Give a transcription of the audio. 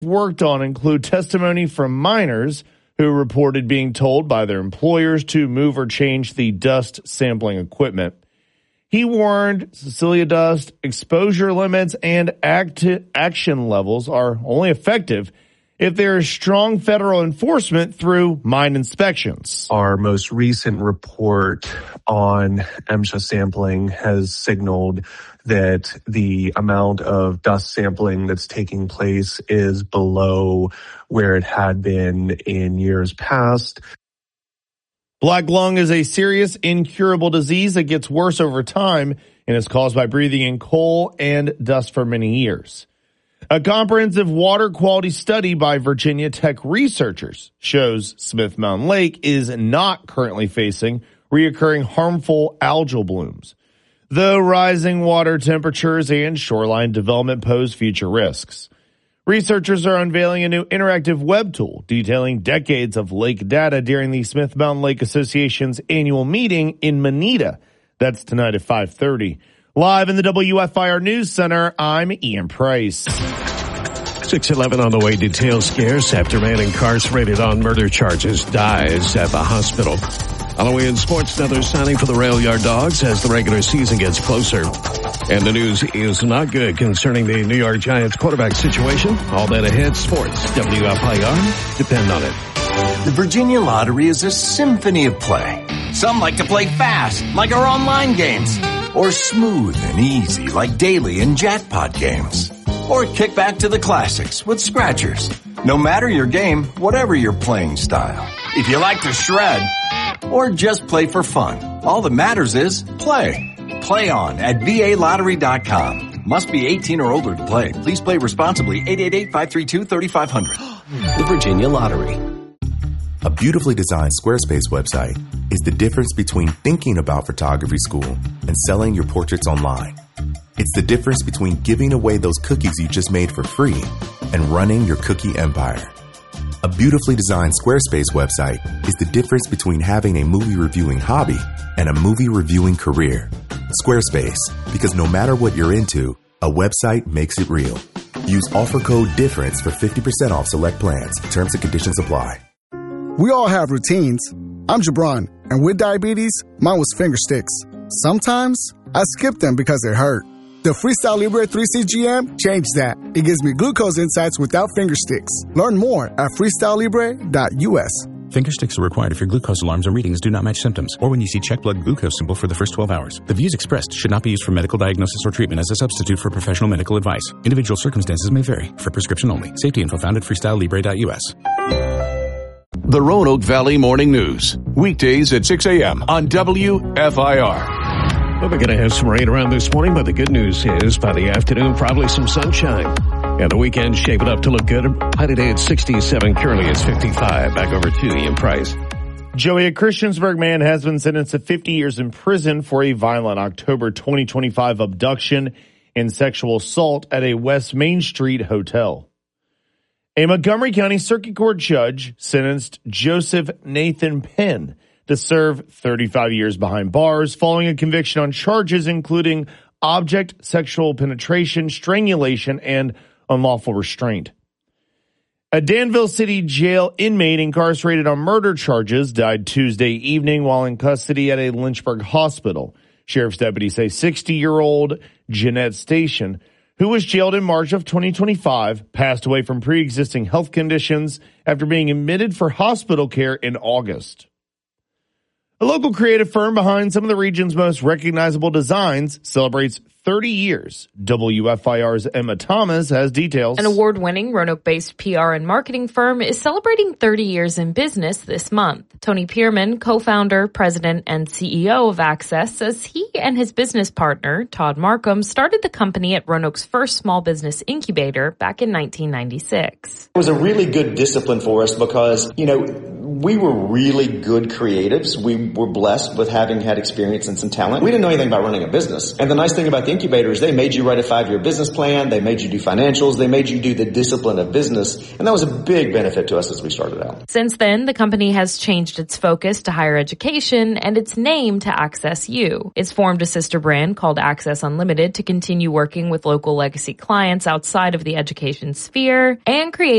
worked on include testimony from miners who reported being told by their employers to move or change the dust sampling equipment. He warned Cecilia dust exposure limits and action levels are only effective if there is strong federal enforcement through mine inspections. Our most recent report on MSHA sampling has signaled that the amount of dust sampling that's taking place is below where it had been in years past. Black lung is a serious, incurable disease that gets worse over time and is caused by breathing in coal and dust for many years. A comprehensive water quality study by Virginia Tech researchers shows Smith Mountain Lake is not currently facing reoccurring harmful algal blooms, though rising water temperatures and shoreline development pose future risks. Researchers are unveiling a new interactive web tool detailing decades of lake data during the Smith Mountain Lake Association's annual meeting in Manita. That's tonight at 5:30. Live in the WFIR News Center, I'm Ian Price. 6:11 on the way. Details scarce after man incarcerated on murder charges dies at the hospital. Halloween sports, another signing for the Rail Yard Dogs as the regular season gets closer. And the news is not good concerning the New York Giants quarterback situation. All that ahead. Sports, WFIR, depend on it. The Virginia Lottery is a symphony of play. Some like to play fast, like our online games. Or smooth and easy, like daily and jackpot games. Or kick back to the classics with scratchers. No matter your game, whatever your playing style. If you like to shred, or just play for fun, all that matters is play. Play on at VALottery.com. Must be 18 or older to play. Please play responsibly. 888-532-3500. The Virginia Lottery. A beautifully designed Squarespace website is the difference between thinking about photography school and selling your portraits online. It's the difference between giving away those cookies you just made for free and running your cookie empire. A beautifully designed Squarespace website is the difference between having a movie reviewing hobby and a movie reviewing career. Squarespace, because no matter what you're into, a website makes it real. Use offer code DIFFERENCE for 50% off select plans. Terms and conditions apply. We all have routines. I'm Jabron, and with diabetes, mine was finger sticks. Sometimes I skip them because they hurt. The Freestyle Libre 3CGM changed that. It gives me glucose insights without finger sticks. Learn more at freestylelibre.us. Finger sticks are required if your glucose alarms or readings do not match symptoms, or when you see check blood glucose symbol for the first 12 hours. The views expressed should not be used for medical diagnosis or treatment as a substitute for professional medical advice. Individual circumstances may vary. For prescription only. Safety info found at freestylelibre.us. The Roanoke Valley Morning News. Weekdays at 6 a.m. on WFIR. Well, we're going to have some rain around this morning, but the good news is by the afternoon, probably some sunshine. And the weekend shaping up to look good. High today at 67, currently it's 55. Back over to Ian Price. Joey, a Christiansburg man has been sentenced to 50 years in prison for a violent October 2025 abduction and sexual assault at a West Main Street hotel. A Montgomery County Circuit Court judge sentenced Joseph Nathan Penn to serve 35 years behind bars following a conviction on charges including object sexual penetration, strangulation, and unlawful restraint. A Danville City Jail inmate incarcerated on murder charges died Tuesday evening while in custody at a Lynchburg hospital. Sheriff's deputies say 60-year-old Jeanette Station, who was jailed in March of 2025, passed away from pre-existing health conditions after being admitted for hospital care in August. A local creative firm behind some of the region's most recognizable designs celebrates 30 years. WFIR's Emma Thomas has details. An award-winning Roanoke-based PR and marketing firm is celebrating 30 years in business this month. Tony Pierman, co-founder, president, and CEO of Access, says he and his business partner, Todd Markham, started the company at Roanoke's first small business incubator back in 1996. It was a really good discipline for us because, We were really good creatives. We were blessed with having had experience and some talent. We didn't know anything about running a business. And the nice thing about the incubator is they made you write a 5-year business plan. They made you do financials. They made you do the discipline of business. And that was a big benefit to us as we started out. Since then, the company has changed its focus to higher education and its name to Access U. It's formed a sister brand called Access Unlimited to continue working with local legacy clients outside of the education sphere and create